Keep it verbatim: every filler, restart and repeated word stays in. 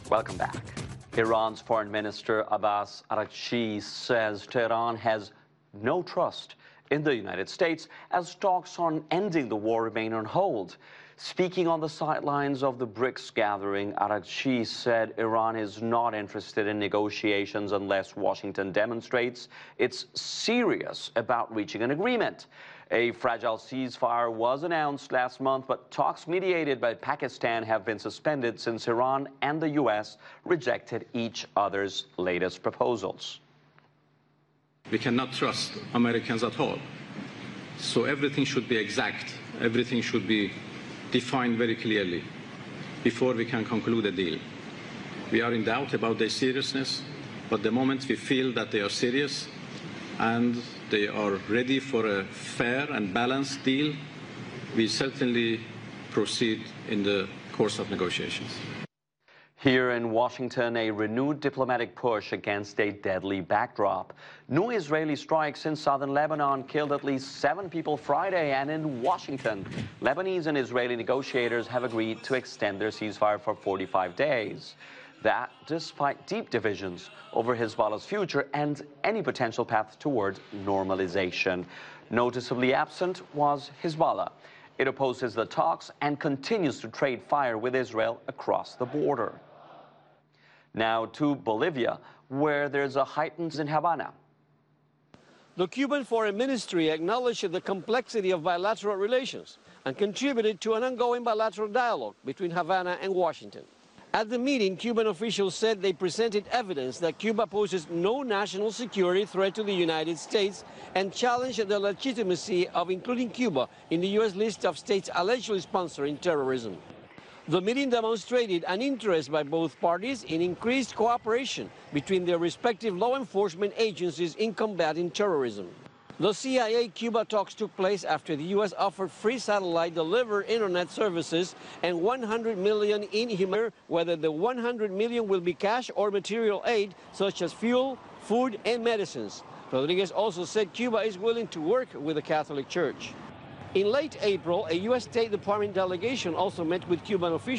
Welcome back. Iran's Foreign Minister Abbas Araghchi says Tehran has no trust in the United States as talks on ending the war remain on hold. Speaking on the sidelines of the BRICS gathering, Araghchi said Iran is not interested in negotiations unless Washington demonstrates it's serious about reaching an agreement. A fragile ceasefire was announced last month, but talks mediated by Pakistan have been suspended since Iran and the U S rejected each other's latest proposals. We cannot trust Americans at all. So everything should be exact. Everything should be defined very clearly before we can conclude a deal. We are in doubt about their seriousness, but the moment we feel that they are serious and they are ready for a fair and balanced deal, we certainly proceed in the course of negotiations. Here in Washington, a renewed diplomatic push against a deadly backdrop. New Israeli strikes in southern Lebanon killed at least seven people Friday, and in Washington, Lebanese and Israeli negotiators have agreed to extend their ceasefire for forty-five days. That despite deep divisions over Hezbollah's future and any potential path towards normalization. Noticeably absent was Hezbollah. It opposes the talks and continues to trade fire with Israel across the border. Now to Bolivia, where there's a heightened in Havana. The Cuban Foreign Ministry acknowledged the complexity of bilateral relations and contributed to an ongoing bilateral dialogue between Havana and Washington. At the meeting, Cuban officials said they presented evidence that Cuba poses no national security threat to the United States and challenged the legitimacy of including Cuba in the U S list of states allegedly sponsoring terrorism. The meeting demonstrated an interest by both parties in increased cooperation between their respective law enforcement agencies in combating terrorism. The C I A-Cuba talks took place after the U S offered free satellite-delivered internet services and one hundred million dollars in humanitarian, whether the one hundred million dollars will be cash or material aid, such as fuel, food, and medicines. Rodriguez also said Cuba is willing to work with the Catholic Church. In late April, a U S State Department delegation also met with Cuban officials